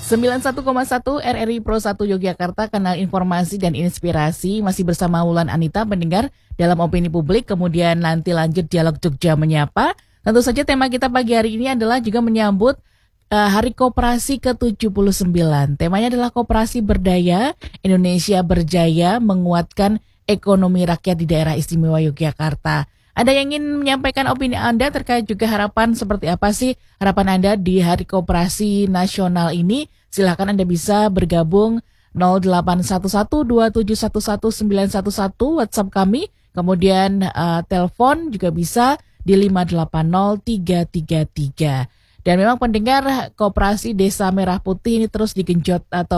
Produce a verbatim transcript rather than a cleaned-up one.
sembilan puluh satu koma satu R R I Pro satu Yogyakarta, kanal informasi dan inspirasi. Masih bersama Wulan Anita, pendengar dalam opini publik. Kemudian nanti lanjut dialog Jogja Menyapa. Tentu saja tema kita pagi hari ini adalah juga menyambut uh, Hari Koperasi ke tujuh puluh sembilan. Temanya adalah Koperasi Berdaya, Indonesia Berjaya, menguatkan ekonomi rakyat di daerah istimewa Yogyakarta. Ada yang ingin menyampaikan opini Anda terkait juga harapan seperti apa sih harapan Anda di Hari Koperasi Nasional ini? Silakan Anda bisa bergabung nol delapan satu satu dua tujuh satu satu sembilan satu satu WhatsApp kami. Kemudian uh, telepon juga bisa di lima delapan nol tiga tiga tiga. Dan memang pendengar, Koperasi Desa Merah Putih ini terus digenjot atau